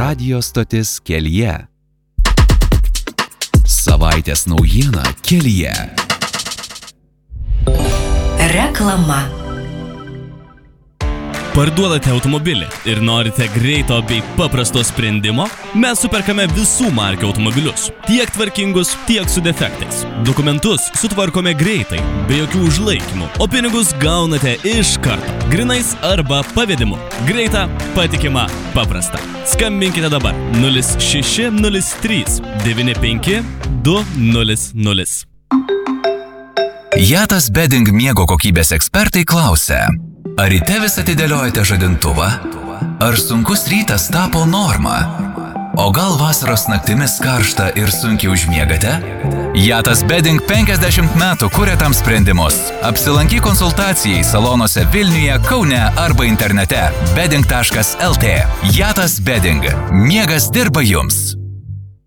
radijo stotis Kelyje. Savaitės naujiena Kelyje. Reklama. Parduodate automobilį ir norite greito bei paprasto sprendimo? Mes superkame visų markių automobilius, tiek tvarkingus, tiek su defektais. Dokumentus sutvarkome greitai, be jokių užlaikymų, o pinigus gaunate iš karto, grinais arba pavedimu. Greita, patikima, paprasta. Skambinkite dabar 0603 95 200. Jatas Bedding miego kokybės ekspertai klausia, ar ryte vis atidėliojate žadintuvą? Ar sunkus rytas tapo norma? O gal vasaros naktimis karšta ir sunkiai užmiegate? Jatas Bedding 50 metų kuria tam sprendimus. Apsilankyk konsultacijai salonuose Vilniuje, Kaune arba internete bedding.lt. Jatas Bedding. Miegas dirba jums.